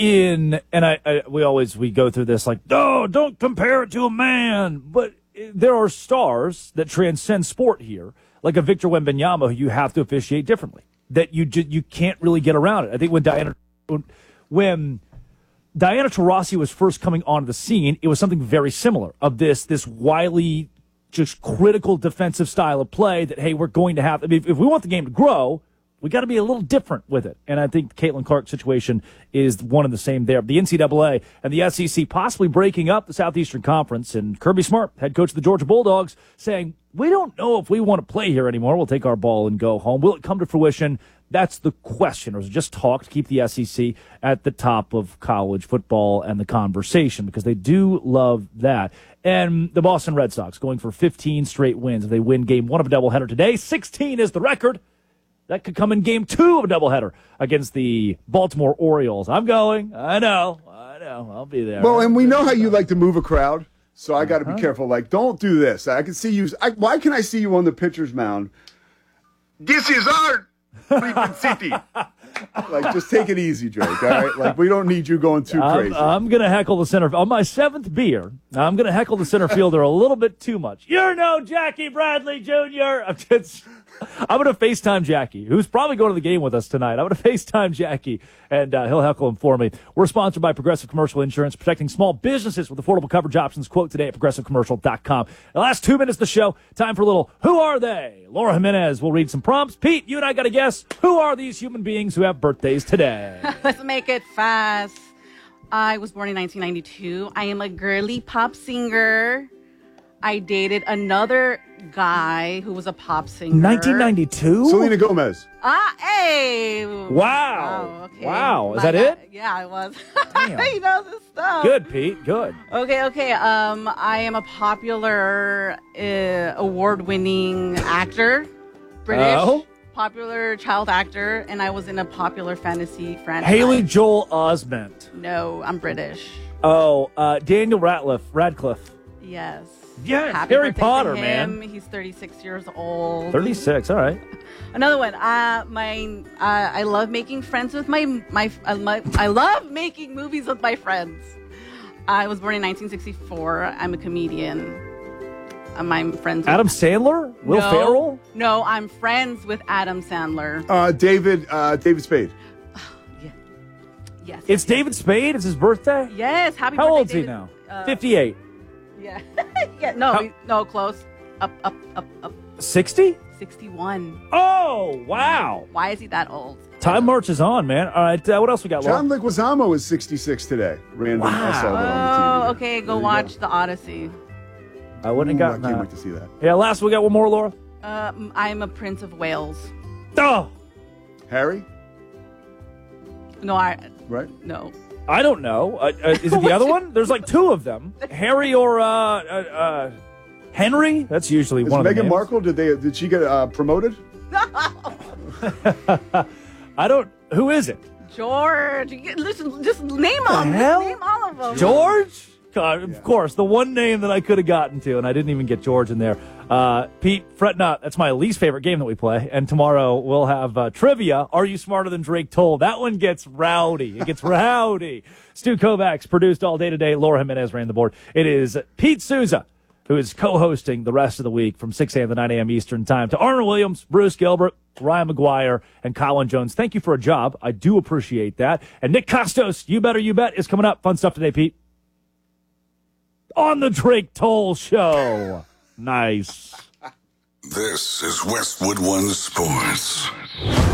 we go through this like, no, don't compare it to a man. But there are stars that transcend sport here, like a Victor Wembanyama, who you have to officiate differently. That you can't really get around it. I think when Diana Taurasi was first coming onto the scene, it was something very similar of this wily, just critical defensive style of play that, hey, we're going to have. I mean, if we want the game to grow, we got to be a little different with it. And I think Caitlin Clark's situation is one and the same there. The NCAA and the SEC possibly breaking up the Southeastern Conference, and Kirby Smart, head coach of the Georgia Bulldogs, saying, we don't know if we want to play here anymore. We'll take our ball and go home. Will it come to fruition? That's the question. Or is it just talk to keep the SEC at the top of college football and the conversation? Because they do love that. And the Boston Red Sox going for 15 straight wins. If they win game 1 of a doubleheader today, 16 is the record. That could come in game 2 of a doubleheader against the Baltimore Orioles. I'm going. I know. I'll be there. Well, and we know how you like to move a crowd, so I got to be careful. Like, don't do this. I can see you. Why can I see you on the pitcher's mound? This is our Cleveland City. Like, just take it easy, Drake, all right? Like, we don't need you going too crazy. I'm going to heckle the center. On my 7th beer, I'm going to heckle the center fielder a little bit too much. You're no Jackie Bradley Jr. I'm going to FaceTime Jackie, who's probably going to the game with us tonight. I'm going to FaceTime Jackie, and he'll heckle him for me. We're sponsored by Progressive Commercial Insurance, protecting small businesses with affordable coverage options. Quote today at progressivecommercial.com. The last 2 minutes of the show, time for a little Who Are They? Laura Jimenez will read some prompts. Pete, you and I got to guess, who are these human beings who have birthdays today? Let's make it fast. I was born in 1992. I am a girly pop singer. I dated another guy who was a pop singer. 1992? Selena Gomez. Hey. Wow. Okay. Wow. Is that it? Yeah, it was. Damn. He knows his stuff. Good, Pete. Good. Okay. I am a popular award-winning actor. British. Oh? Popular child actor. And I was in a popular fantasy franchise. Haley Joel Osment. No, I'm British. Oh, Daniel Radcliffe. Yes. Yeah, Happy Harry birthday Potter, to him. man. He's 36 years old. 36, all right. Another one. I love making friends with I love making movies with my friends. I was born in 1964. I'm a comedian. I'm friends with Adam Sandler? Will Ferrell? No, I'm friends with Adam Sandler. David Spade. Yeah. Yes. It's David Spade? It's his birthday? Yes. Happy How birthday, old is he David. now? 58. Yeah. Yeah. No, close. Up. 60? 61. Oh, wow. Why is he that old? Time marches on, man. All right, what else we got, Laura? John Leguizamo is 66 today. Random. I saw that on TV. Okay. Go watch The Odyssey. I wouldn't have gotten I can't that. wait to see that. Yeah, last we got one more, Laura. I'm a Prince of Wales. Oh, Harry? No, Right? No. I don't know. Is it the other one? There's like 2 of them. Harry or Henry? That's usually one of the Meghan names. Markle, did she get promoted? I don't. Who is it? George. Listen, just name them. hell? Name all of them. George? God, of course, the one name that I could have gotten to, and I didn't even get George in there. Pete, fret not. That's my least favorite game that we play. And tomorrow we'll have trivia. Are you smarter than Drake told? That one gets rowdy. It gets rowdy. Stu Kovacs produced all day today. Laura Jimenez ran the board. It is Pete Souza who is co-hosting the rest of the week from 6 a.m. to 9 a.m. Eastern Time. To Arnold Williams, Bruce Gilbert, Ryan McGuire, and Colin Jones, thank you for a job. I do appreciate that. And Nick Costos, You Better You Bet, is coming up. Fun stuff today, Pete. On the Drake Toll Show. Nice. This is Westwood One Sports.